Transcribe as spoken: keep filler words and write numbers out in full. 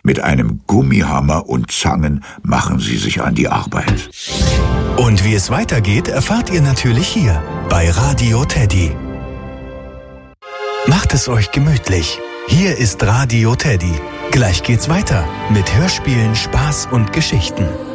Mit einem Gummihammer und Zangen machen sie sich an die Arbeit. Und wie es weitergeht, erfahrt ihr natürlich hier bei Radio Teddy. Macht es euch gemütlich. Hier ist Radio Teddy. Gleich geht's weiter mit Hörspielen, Spaß und Geschichten.